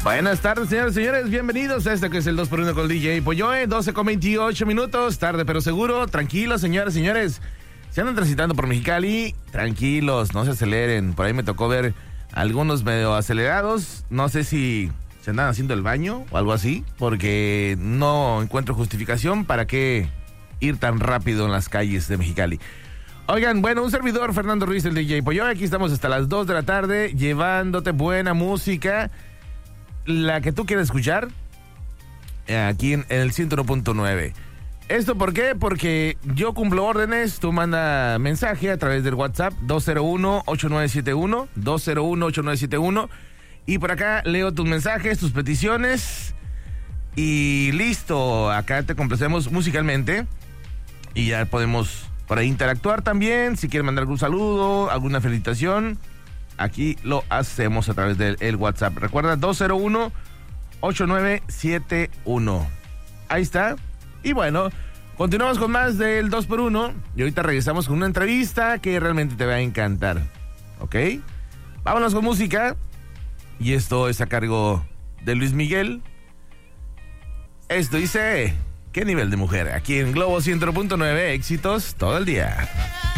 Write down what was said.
Buenas tardes, señores y señores, bienvenidos a este que es el 2x1 con el DJ Polloe, 12:28 tarde pero seguro, tranquilos, señores y señores. Si andan transitando por Mexicali, tranquilos, no se aceleren. Por ahí me tocó ver algunos medio acelerados, no sé si se andan haciendo el baño o algo así, porque no encuentro justificación para qué ir tan rápido en las calles de Mexicali. Oigan, bueno, un servidor, Fernando Ruiz, el DJ Polloe, aquí estamos hasta las 2 de la tarde, llevándote buena música, la que tú quieras escuchar, aquí en el 101.9. ¿Esto por qué? Porque yo cumplo órdenes, tú manda mensaje a través del WhatsApp 201-8971, 201-8971, y por acá leo tus mensajes, tus peticiones, y listo, acá te complacemos musicalmente, y ya podemos por ahí interactuar también, si quieres mandar algún saludo, alguna felicitación, aquí lo hacemos a través del WhatsApp. Recuerda, 201-8971. Ahí está. Y bueno, continuamos con más del 2x1. Y ahorita regresamos con una entrevista que realmente te va a encantar. ¿Ok? Vámonos con música. Y esto es a cargo de Luis Miguel. Esto dice... ¿Qué nivel de mujer? Aquí en Globo 100.9, éxitos todo el día.